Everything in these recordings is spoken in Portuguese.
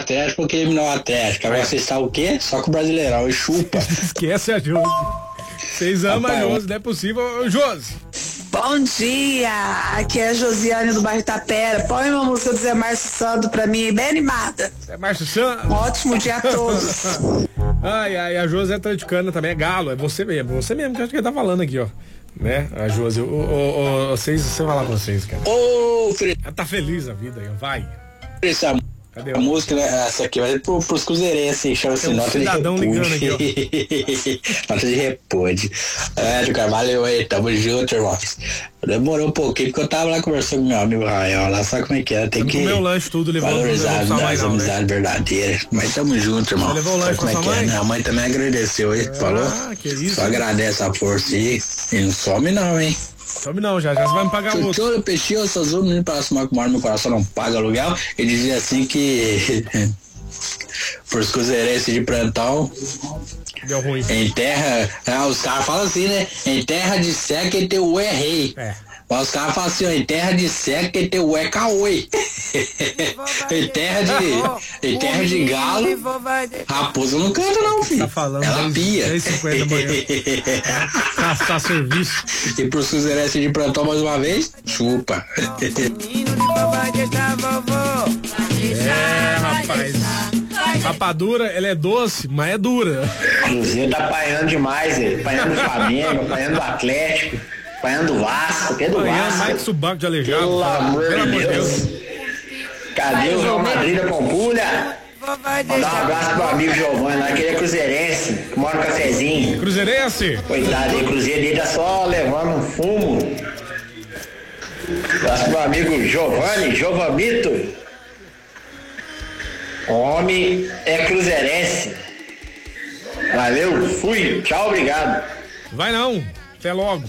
Atlético porque eliminou o Atlético. Agora você está o quê? Só com o Brasileirão e chupa. Esquece a Josi. Vocês amam a Josi, não é possível. Ô, Josi. Bom dia, aqui é a Josiane do bairro Itapera. Põe uma música do Zé Márcio Santos pra mim, bem animada. Zé Márcio Santos. Um ótimo dia a todos. Ai, a Josi é atleticana também, é galo, é você mesmo que acho que ele tá falando aqui, ó. Né, a Josi, vocês, você vai lá com vocês, cara. Ela tá feliz a vida aí, vai. Cadê a música, né? Essa aqui vai pros cruzeirenses, chama-se Nota de Repúdio. Nota de Repúdio. Cara, valeu aí, tamo junto, irmãos. Demorou um pouquinho, porque eu tava lá conversando com meu amigo Rael lá, sabe como é que é? Tem que meu lanche tudo, valorizar as amizades verdadeiras. Mas tamo junto, irmão. Você levou o lanche pra sua mãe? Minha mãe também agradeceu aí, falou? Que isso? Só agradece a força aí. E não some não, hein? Some não, já você vai me pagar o outro. Chuchou, peixinho, essas outras meninas para acima que mora no meu coração não paga aluguel. Ele dizia assim que pros cruzeirenses de plantão deu ruim. Em terra, os caras falam assim, né? Em terra de seca e teu é rei. Mas os caras falam assim, ó, em terra de seca e teu é caoi. em terra de galo, raposa não canta não, filho. Tá falando, ela pia. 10h50 da manhã. Caçar serviço. E pros cruzeirenses de plantão mais uma vez, chupa. Rapaz. Rapadura, ela é doce, mas é dura. O Cruzeiro tá apanhando demais, ele. Apanhando do Flamengo, apanhando do Atlético, apanhando do Vasco, que é do Vasco. Mais que subaco de Aleijado. Pelo amor de Deus. Cadê o Real Madrid da Pampulha? Mandar um abraço pro amigo Giovanni lá, que ele é cruzeirense, que mora no cafezinho. Cruzeirense? Coitado, ele Cruzeiro dele tá só levando um fumo. Abraço pro amigo Giovanito. Homem é cruzeirense. Valeu, fui, tchau, obrigado. Vai não, até logo.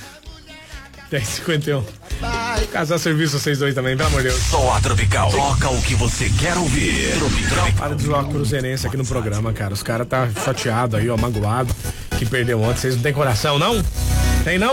10h51. Casar serviço vocês dois também, pelo amor de Deus. Só a Tropical toca o que você quer ouvir. Para de zoar cruzeirense aqui no programa, cara. Os caras tá chateado aí, ó, magoado, que perdeu ontem. Vocês não tem coração, não? Tem não?